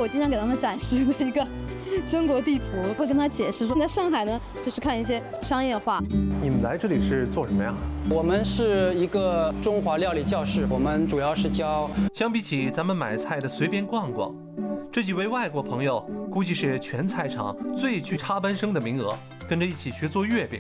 我经常给他们展示的一个中国地图，会跟他解释说，在上海呢，就是看一些商业化。 你们来这里是做什么呀？ 我们是一个中华料理教室，我们主要是教。 相比起咱们买菜的随便逛逛，这几位外国朋友估计是全菜场最具插班生的名额，跟着一起学做月饼。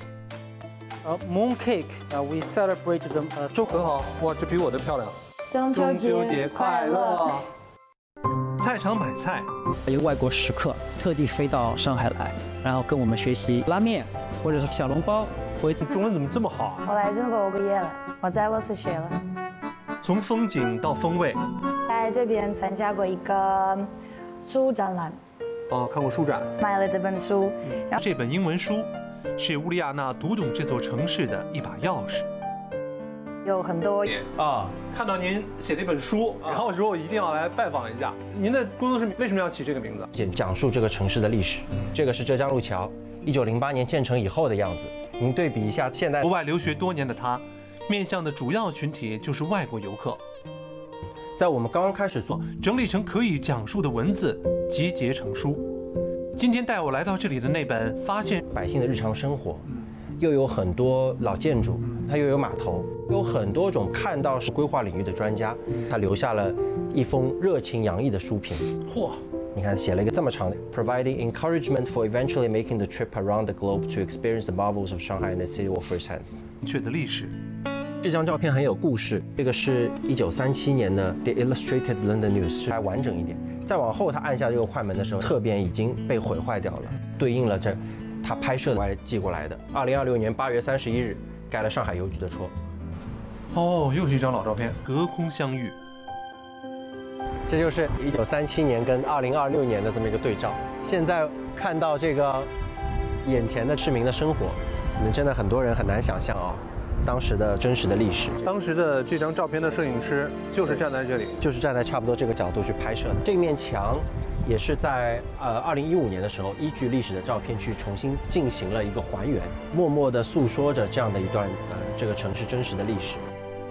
Moon cake， we celebrate the 周很好，哇，这比我的漂亮。 中秋节快乐！ 菜场买菜， 一个外国食客特地飞到上海来，然后跟我们学习拉面或者是小笼包。 中文怎么这么好啊？ 我来中国5个月了，我在俄罗斯学了。 从风景到风味， 来这边参加过一个书展览。 哦，看过书展， 买了这本书。 这本英文书是乌利亚娜读懂这座城市的一把钥匙。 有很多啊，看到您写了一本书，然后我说我一定要来拜访一下。您的工作室为什么要起这个名字？ 讲述这个城市的历史。这个是浙江路桥，1908年建成以后的样子。您对比一下现在。 国外留学多年的他，面向的主要群体就是外国游客。 在我们刚刚开始做， 整理成可以讲述的文字，集结成书。今天带我来到这里的那本《发现百姓的日常生活》，又有很多老建筑，它又有码头，有很多种看到是规划领域的专家，他留下了一封热情洋溢的书评。 嚯！ 你看，写了一个这么长的 ，providing encouragement for eventually making the trip around the globe to experience the marvels of Shanghai and the city of firsthand。 确的历史。 这张照片很有故事，这个是1937年的 The Illustrated London News， 还完整一点。再往后，他按下这个快门的时候，侧边已经被毁坏掉了，对应了这他拍摄的寄过来的。2026年8月31日，盖了上海邮局的戳。 哦，又是一张老照片， 隔空相遇。 这就是1937年跟2026年的这么一个对照。现在看到这个眼前的市民的生活，可能真的很多人很难想象啊，当时的真实的历史。 当时的这张照片的摄影师就是站在这里， 就是站在差不多这个角度去拍摄的。这面墙也是在2015年的时候，依据历史的照片去重新进行了一个还原，默默地诉说着这样的一段这个城市真实的历史。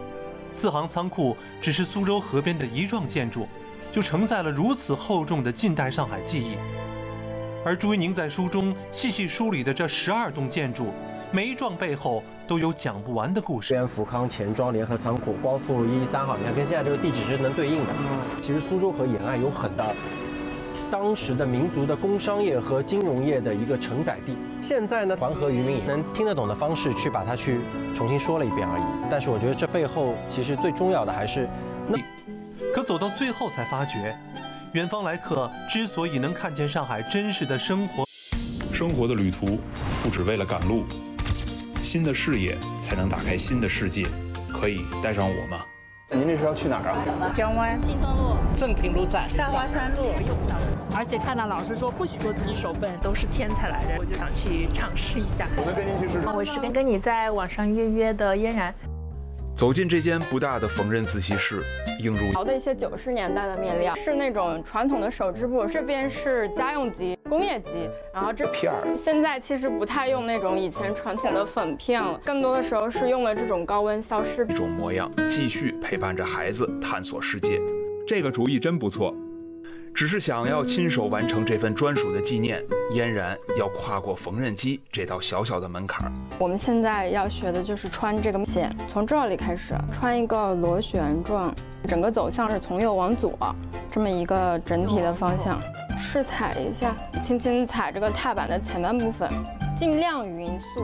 4行仓库只是苏州河边的一幢建筑，就承载了如此厚重的近代上海记忆。而朱一宁在书中细细梳理的这12栋建筑，每一幢背后都有讲不完的故事。 福康钱庄联合仓库、光复路113号，你看跟现在这个地址是能对应的。其实苏州河沿岸有很大当时的民族的工商业和金融业的一个承载地。现在呢，黄河渔民也能听得懂的方式去把它去重新说了一遍而已。但是我觉得这背后其实最重要的还是可走到最后才发觉，远方来客之所以能看见上海真实的生活的旅途不只为了赶路，新的视野才能打开新的世界。可以带上我吗？ 您这是要去哪儿啊？ 江湾、 金村路、 正平路站、大华山路。 而且看到老师说不许说自己手笨，都是天才来的，我就想去尝试一下。 我能跟您去试试。 我是跟你在网上约的嫣然。 走进这间不大的缝纫自习室，映入淘的一些90年代的面料，是那种传统的手织布，这边是家用机、工业机，然后这片儿现在其实不太用那种以前传统的粉片了，更多的时候是用了这种高温消湿。 一种模样，继续陪伴着孩子探索世界。这个主意真不错，只是想要亲手完成这份专属的纪念，嫣然要跨过缝纫机这道小小的门槛。 我们现在要学的就是穿这个线，从这里开始穿一个螺旋状，整个走向是从右往左，这么一个整体的方向。试踩一下，轻轻踩这个踏板的前半部分，尽量匀速。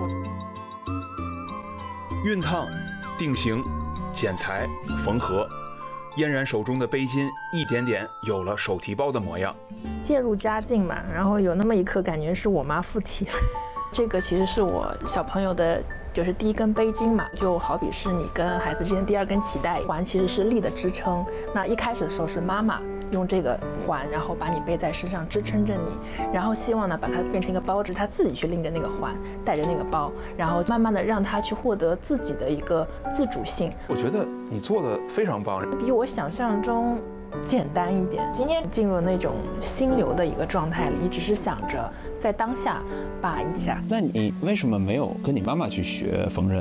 熨烫、定型、剪裁、缝合，嫣然手中的背巾一点点有了手提包的模样。 渐入佳境嘛，然后有那么一刻感觉是我妈附体。这个其实是我小朋友的，就是第一根背巾嘛，就好比是你跟孩子之间第2根脐带环，其实是力的支撑。那一开始的时候是妈妈用这个环，然后把你背在身上支撑着你，然后希望呢把它变成一个包织，他自己去拎着那个环，带着那个包，然后慢慢的让他去获得自己的一个自主性。 我觉得你做的非常棒， 比我想象中简单一点。今天进入那种心流的一个状态里，你只是想着在当下把一下。 那你为什么没有跟你妈妈去学缝纫？